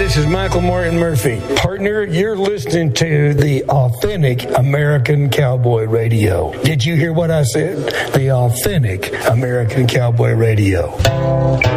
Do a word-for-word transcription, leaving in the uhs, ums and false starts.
this is Michael Martin Murphy. Partner, you're listening to the authentic American Cowboy Radio. Did you hear what I said? The authentic American Cowboy Radio.